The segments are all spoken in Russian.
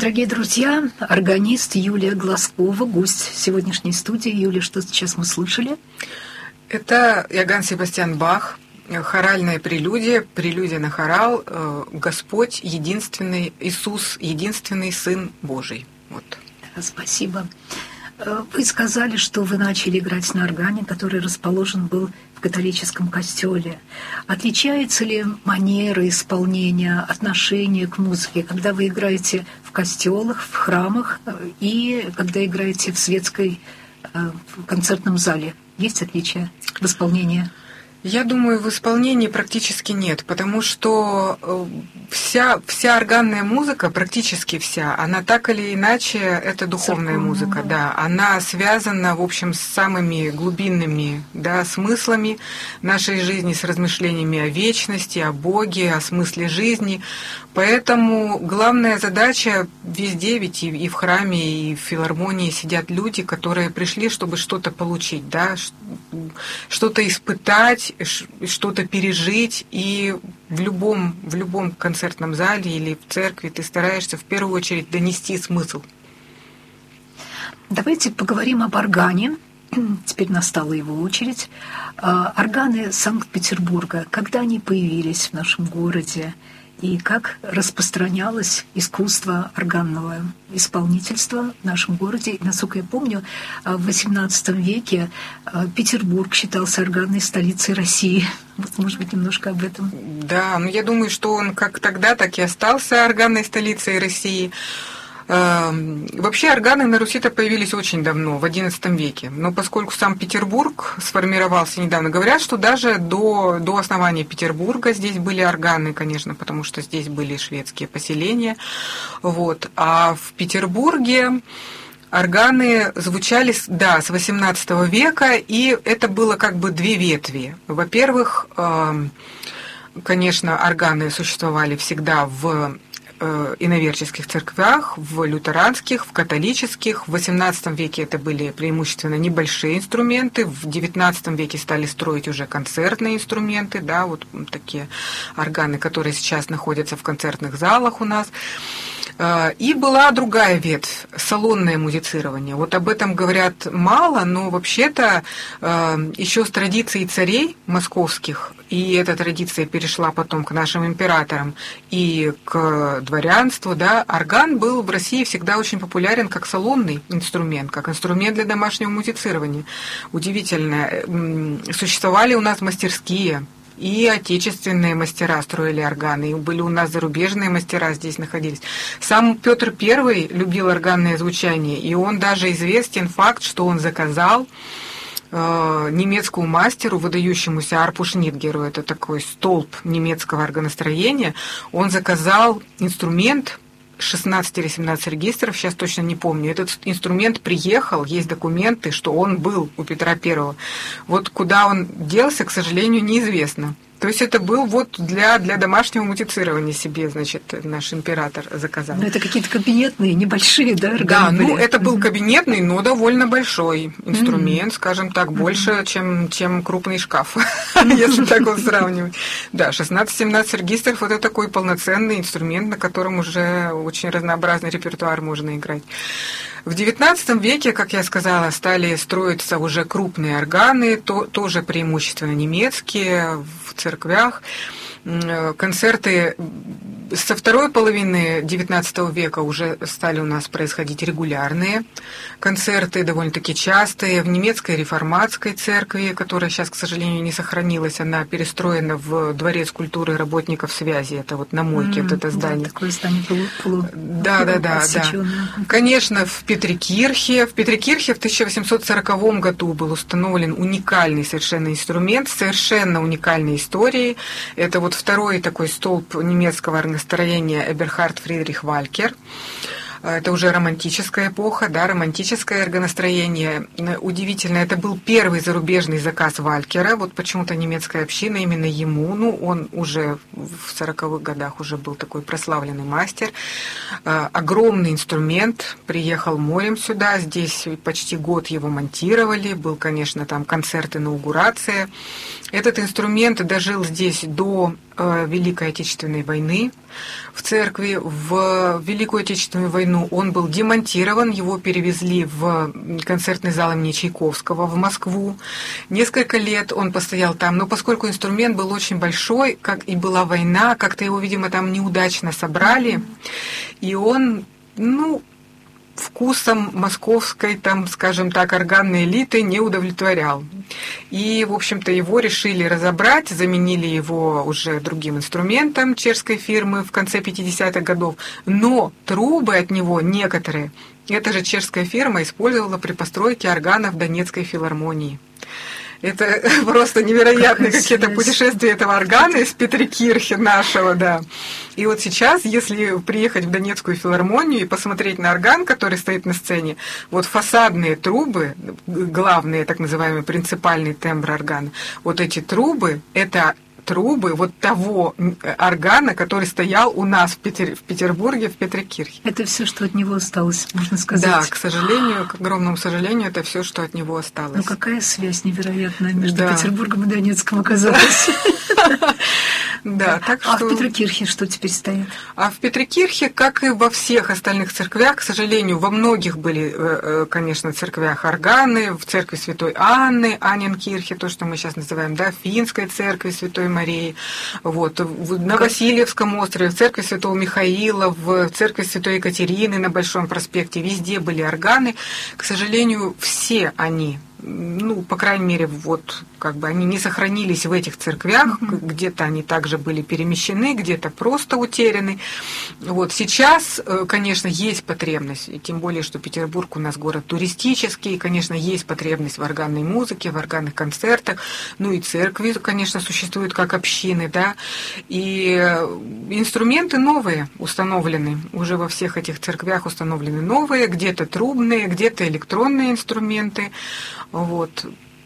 Дорогие друзья, органист Юлия Глазкова, гость сегодняшней студии. Юлия, что сейчас мы слышали? Это Иоганн Себастьян Бах, хоральная прелюдия, прелюдия на хорал, Господь единственный, Иисус единственный Сын Божий. Вот. Спасибо. Вы сказали, что вы начали играть на органе, который расположен был в католическом костеле. Отличается ли манера исполнения, отношение к музыке, когда вы играете в костелах, в храмах и когда играете в светской в концертном зале? Есть отличия в исполнении? Я думаю, в исполнении практически нет, потому что вся органная музыка, практически вся, она так или иначе, это духовная музыка, да. Она связана, в общем, с самыми глубинными, да, смыслами нашей жизни, с размышлениями о вечности, о Боге, о смысле жизни. Поэтому главная задача везде, ведь и в храме, и в филармонии сидят люди, которые пришли, чтобы что-то получить, да, что-то испытать, что-то пережить, и в любом концертном зале или в церкви ты стараешься в первую очередь донести смысл. Давайте поговорим об органе. Теперь настала его очередь. Органы Санкт-Петербурга, когда они появились в нашем городе, и как распространялось искусство органного исполнительства в нашем городе. И, насколько я помню, в XVIII веке Петербург считался органной столицей России. Вот, может быть, немножко об этом. Да, но я думаю, что он как тогда, так и остался органной столицей России. Вообще органы на Руси-то появились очень давно, в XI веке. Но поскольку сам Петербург сформировался недавно, говорят, что даже до основания Петербурга здесь были органы, конечно, потому что здесь были шведские поселения. Вот. А в Петербурге органы звучали, да, с XVIII века, и это было как бы две ветви. Во-первых, конечно, органы существовали всегда в иноверческих церквях, в лютеранских, в католических. В XVIII веке это были преимущественно небольшие инструменты. В XIX веке стали строить уже концертные инструменты, да, вот такие органы, которые сейчас находятся в концертных залах у нас. И была другая ветвь, салонное музицирование. Вот об этом говорят мало, но вообще-то еще с традицией царей московских, и эта традиция перешла потом к нашим императорам и к дворянству, да, орган был в России всегда очень популярен как салонный инструмент, как инструмент для домашнего музицирования. Удивительно, существовали у нас мастерские, и отечественные мастера строили органы, и были у нас зарубежные мастера здесь находились. Сам Петр I любил органное звучание, и он даже известен факт, что он заказал немецкому мастеру, выдающемуся Арпу Шнитгеру, это такой столб немецкого органостроения, он заказал инструмент 16 или 17 регистров, сейчас точно не помню. Этот инструмент приехал, есть документы, что он был у Петра I. Вот куда он делся, к сожалению, неизвестно. То есть это был вот для домашнего музицирования себе, значит, наш император заказал. Но это какие-то кабинетные, небольшие, да, органы? Да, ну это был кабинетный, но довольно большой инструмент, скажем так, больше, чем крупный шкаф, если так вот сравнивать. Да, 16-17 регистров – это такой полноценный инструмент, на котором уже очень разнообразный репертуар можно играть. В XIX веке, как я сказала, стали строиться уже крупные органы, тоже преимущественно немецкие, в церквях. Концерты со второй половины XIX века уже стали у нас происходить регулярные концерты, довольно-таки частые. В немецкой реформатской церкви, которая сейчас, к сожалению, не сохранилась, она перестроена в Дворец культуры работников связи. Это вот на Мойке, вот это здание. Да, такое здание было. Да. Конечно, в Петрикирхе. В Петрикирхе в 1840 году был установлен уникальный совершенно инструмент, совершенно уникальной историей. Это вот второй такой столб немецкого органостроения Эберхард Фридрих Валькер. Это уже романтическая эпоха, да, романтическое органостроение. Удивительно, это был первый зарубежный заказ Валькера. Вот почему-то немецкая община именно ему, ну, он уже в 40-х годах уже был такой прославленный мастер. Огромный инструмент, приехал морем сюда, здесь почти год его монтировали, был, конечно, там концерт, инаугурация. Этот инструмент дожил здесь до Великой Отечественной войны в церкви. В Великую Отечественную войну войну он был демонтирован, его перевезли в концертный зал имени Чайковского в Москву. Несколько лет он постоял там, но поскольку инструмент был очень большой, как и была война, как-то его, видимо, там неудачно собрали, и он, вкусом московской, там, скажем так, органной элиты не удовлетворял. И, в общем-то, его решили разобрать, заменили его уже другим инструментом чешской фирмы в конце 50-х годов. Но трубы от него некоторые, эта же чешская фирма использовала при постройке органов Донецкой филармонии. Это просто невероятные какие-то путешествия этого органа из Петрикирхе нашего, да. И вот сейчас, если приехать в Донецкую филармонию и посмотреть на орган, который стоит на сцене, вот фасадные трубы, главные, так называемые, принципальные тембры органа, вот эти трубы, это трубы вот того органа, который стоял у нас в Петербурге, в Петрикирхе. Это все, что от него осталось, можно сказать. Да, к сожалению, к огромному сожалению, это все, что от него осталось. Ну какая связь невероятная между Петербургом и Донецком оказалась. Да, так что... А в Петрикирхе что теперь стоит? А в Петрикирхе, как и во всех остальных церквях, к сожалению, во многих были, конечно, церквях органы, в церкви Святой Анны, Анненкирхе, то, что мы сейчас называем, да, Финской церкви Святой Марии, вот, на Васильевском острове, в церкви Святого Михаила, в церкви Святой Екатерины на Большом проспекте, везде были органы. К сожалению, все они, по крайней мере, вот как бы они не сохранились в этих церквях, где-то они также были перемещены, где-то просто утеряны. Вот сейчас, конечно, есть потребность, и тем более, что Петербург у нас город туристический, и, конечно, есть потребность в органной музыке, в органных концертах, и церкви, конечно, существуют как общины, да, и инструменты новые установлены, уже во всех этих церквях установлены новые, где-то трубные, где-то электронные инструменты. Вот.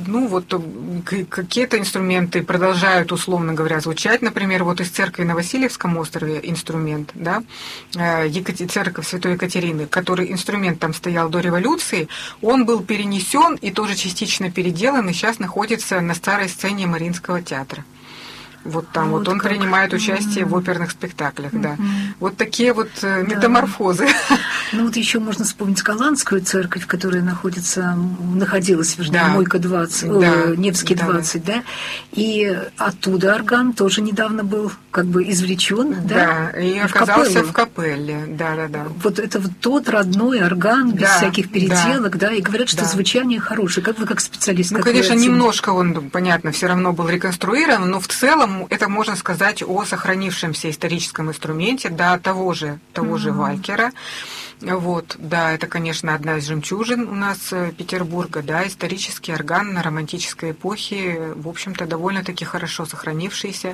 Какие-то инструменты продолжают, условно говоря, звучать. Например, вот из церкви на Васильевском острове инструмент, да, церковь Святой Екатерины, который инструмент там стоял до революции, он был перенесен и тоже частично переделан, и сейчас находится на старой сцене Мариинского театра. Вот там вот он как принимает участие в оперных спектаклях, да. Вот такие вот метаморфозы. Вот еще можно вспомнить Голландскую церковь, которая находилась, Мойка 20, Невский 20, да. И оттуда орган тоже недавно был как бы извлечен, да. Да, и оказался в капелле, да. Вот это вот тот родной орган, без всяких переделок, да, и говорят, что звучание хорошее. Как вы как специалист? Конечно, немножко он, понятно, все равно был реконструирован, но в целом это можно сказать о сохранившемся историческом инструменте, да, того же Валькера. Вот, да, это, конечно, одна из жемчужин у нас Петербурга, да, исторический орган на романтической эпохе, в общем-то, довольно-таки хорошо сохранившийся.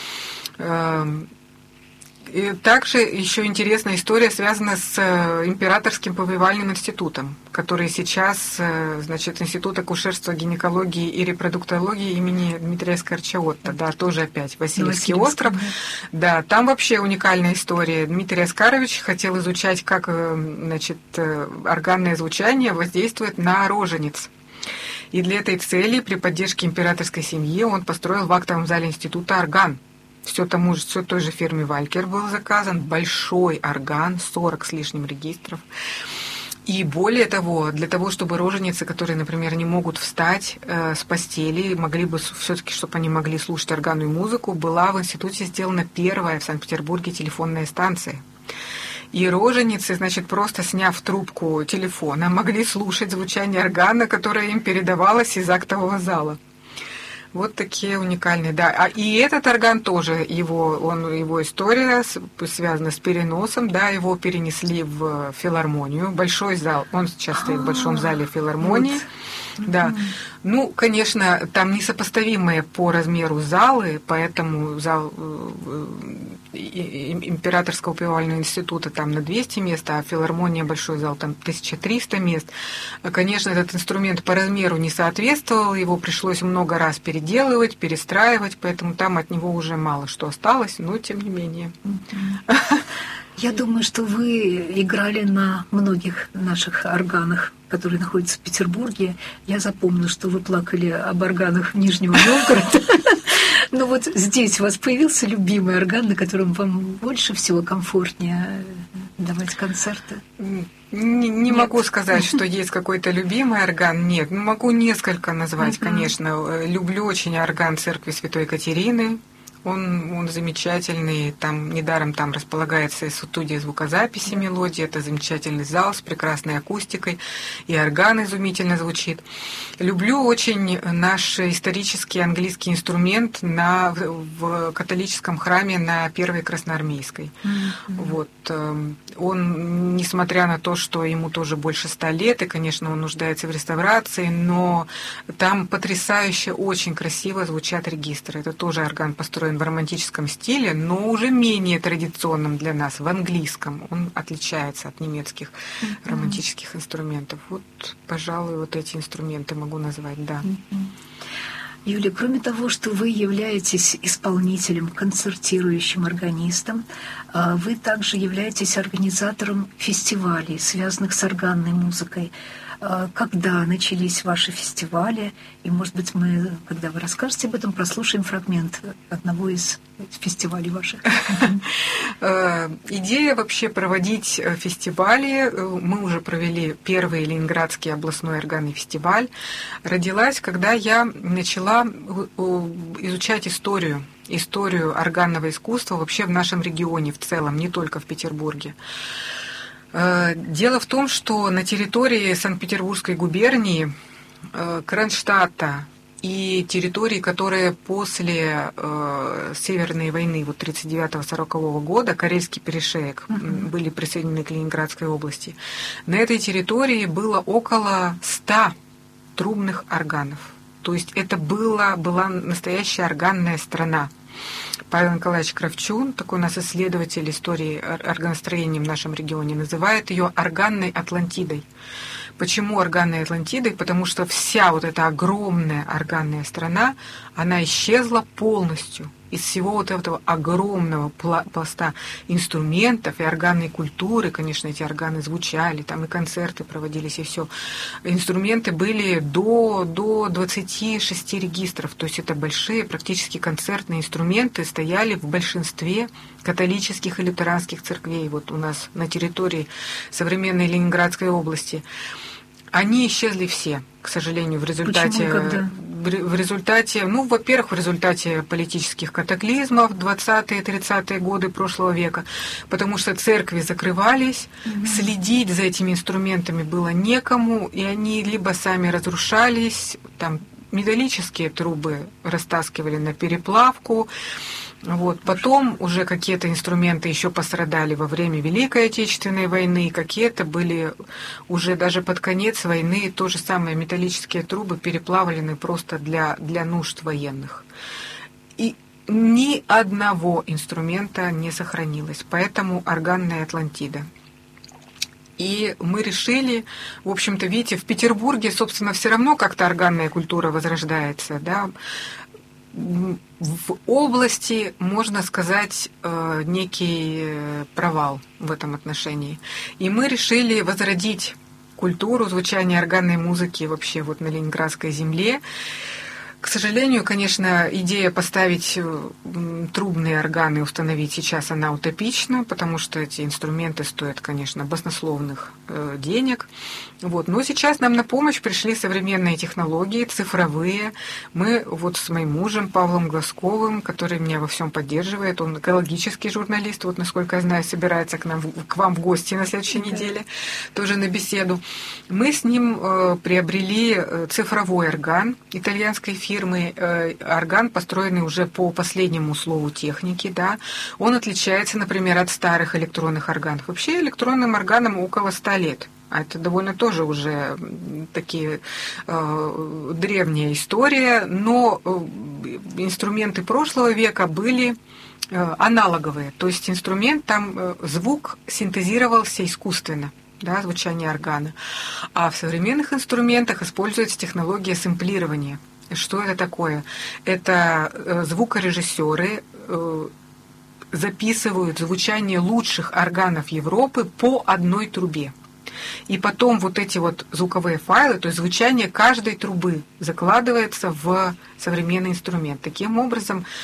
И также еще интересная история связана с Императорским повивальным институтом, который сейчас, Институт акушерства, гинекологии и репродуктологии имени Дмитрия Скорчаотта, да, тоже опять Васильевский остров. Да, там вообще уникальная история. Дмитрий Оскарович хотел изучать, как, органное звучание воздействует на рожениц. И для этой цели при поддержке императорской семьи он построил в актовом зале института орган. Все той же фирме Валькер был заказан, большой орган, 40 с лишним регистров. И более того, для того, чтобы роженицы, которые, например, не могут встать с постели, могли бы все-таки, чтобы они могли слушать органную музыку, была в институте сделана первая в Санкт-Петербурге телефонная станция. И роженицы, просто сняв трубку телефона, могли слушать звучание органа, которое им передавалось из актового зала. Вот такие уникальные, да. И этот орган тоже, его история связана с переносом, да, его перенесли в филармонию, большой зал, он сейчас стоит в большом зале филармонии, да. Конечно, там несопоставимые по размеру залы, поэтому зал Императорского повивального института там на 200 мест, а филармония, большой зал, там 1300 мест. Конечно, этот инструмент по размеру не соответствовал, его пришлось много раз переделывать, перестраивать, поэтому там от него уже мало что осталось, но тем не менее. Я думаю, что вы играли на многих наших органах, которые находятся в Петербурге. Я запомню, что вы плакали об органах Нижнего Новгорода. Но вот здесь у вас появился любимый орган, на котором вам больше всего комфортнее давать концерты? Не могу сказать, что есть какой-то любимый орган. Нет, могу несколько назвать, конечно. Люблю очень орган церкви Святой Екатерины. Он замечательный, там недаром там располагается студия звукозаписи мелодии, это замечательный зал с прекрасной акустикой, и орган изумительно звучит. Люблю очень наш исторический английский инструмент в католическом храме на Первой Красноармейской. Вот. Он, несмотря на то, что ему тоже больше 100 лет, и, конечно, он нуждается в реставрации, но там потрясающе, очень красиво звучат регистры. Это тоже орган построен в романтическом стиле, но уже менее традиционном для нас, в английском. Он отличается от немецких романтических инструментов. Вот, пожалуй, вот эти инструменты могу назвать, да. Юлия, кроме того, что вы являетесь исполнителем, концертирующим органистом, вы также являетесь организатором фестивалей, связанных с органной музыкой. Когда начались ваши фестивали? И, может быть, мы, когда вы расскажете об этом, прослушаем фрагмент одного из фестивалей ваших. Идея вообще проводить фестивали, мы уже провели первый Ленинградский областной органный фестиваль, родилась, когда я начала изучать историю органного искусства вообще в нашем регионе в целом, не только в Петербурге. Дело в том, что на территории Санкт-Петербургской губернии, Кронштадта и территории, которые после Северной войны, вот 1939-1940 года, Карельский перешеек, были присоединены к Ленинградской области, на этой территории было около 100 трубных органов. То есть это была настоящая органная страна. Павел Николаевич Кравчун, такой у нас исследователь истории органостроения в нашем регионе, называет ее органной Атлантидой. Почему органной Атлантидой? Потому что вся вот эта огромная органная страна, она исчезла полностью. Из всего вот этого огромного пласта инструментов и органной культуры, конечно, эти органы звучали, там и концерты проводились, и все. Инструменты были до 26 регистров, то есть это большие практически концертные инструменты, стояли в большинстве католических и лютеранских церквей, вот у нас на территории современной Ленинградской области. Они исчезли все, к сожалению, в результате... во-первых, в результате политических катаклизмов 20-е, 30-е годы прошлого века, потому что церкви закрывались, следить за этими инструментами было некому, и они либо сами разрушались, там металлические трубы растаскивали на переплавку. Вот. Потом уже какие-то инструменты еще пострадали во время Великой Отечественной войны, какие-то были уже даже под конец войны, то же самое, металлические трубы переплавлены просто для нужд военных. И ни одного инструмента не сохранилось, поэтому органная Атлантида. И мы решили, в общем-то, видите, в Петербурге, собственно, все равно как-то органная культура возрождается, да. В области, можно сказать, некий провал в этом отношении. И мы решили возродить культуру звучания органной музыки вообще вот на Ленинградской земле. К сожалению, конечно, идея поставить трубные органы, установить сейчас, она утопична, потому что эти инструменты стоят, конечно, баснословных денег. Вот. Но сейчас нам на помощь пришли современные технологии, цифровые. Мы вот с моим мужем Павлом Глазковым, который меня во всем поддерживает, он экологический журналист, вот насколько я знаю, собирается к вам в гости на следующей неделе, тоже на беседу. Мы с ним приобрели цифровой орган итальянской фирмы, орган, построенный уже по последнему слову техники, да. Он отличается, например, от старых электронных органов. Вообще электронным органам около 100 лет. А это довольно тоже уже такие древняя история, но инструменты прошлого века были аналоговые. То есть инструмент, там звук синтезировался искусственно, да, звучание органа. А в современных инструментах используется технология сэмплирования. Что это такое? Это звукорежиссеры записывают звучание лучших органов Европы по одной трубе. И потом вот эти вот звуковые файлы, то есть звучание каждой трубы закладывается в современный инструмент. Таким образом,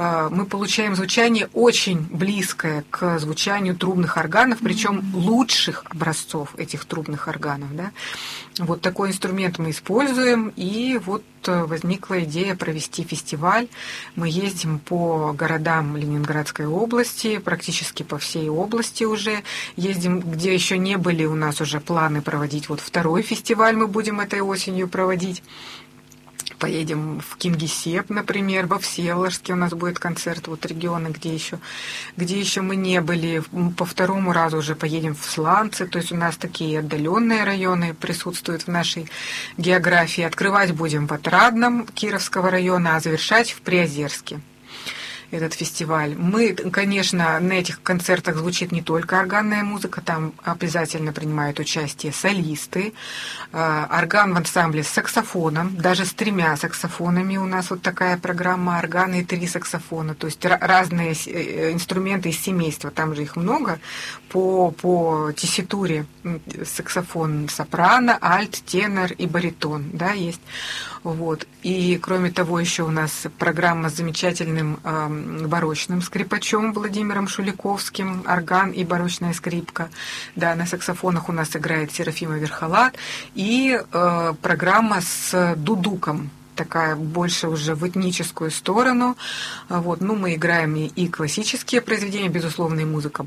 мы получаем звучание очень близкое к звучанию трубных органов, причем лучших образцов этих трубных органов. Да? Вот такой инструмент мы используем, и вот возникла идея провести фестиваль. Мы ездим по городам Ленинградской области, практически по всей области уже. Ездим, где еще не были, у нас уже планы проводить. Вот второй фестиваль мы будем этой осенью проводить. Поедем в Кингисепп, например, во Всеволожске у нас будет концерт, вот регионы, где еще мы не были. По второму разу уже поедем в Сланцы, то есть у нас такие отдаленные районы присутствуют в нашей географии. Открывать будем в Отрадном Кировского района, а завершать в Приозерске этот фестиваль. Мы, конечно, на этих концертах звучит не только органная музыка, там обязательно принимают участие солисты, орган в ансамбле с саксофоном, даже с 3 саксофонами у нас вот такая программа, орган и 3 саксофона, то есть разные инструменты из семейства, там же их много, по тесситуре саксофон сопрано, альт, тенор и баритон, да, есть. Вот. И кроме того, еще у нас программа с замечательным барочным скрипачом Владимиром Шуликовским, орган и барочная скрипка. Да, на саксофонах у нас играет Серафима Верхолад. И программа с дудуком, такая больше уже в этническую сторону. Вот. Ну, мы играем и классические произведения, безусловно, и музыка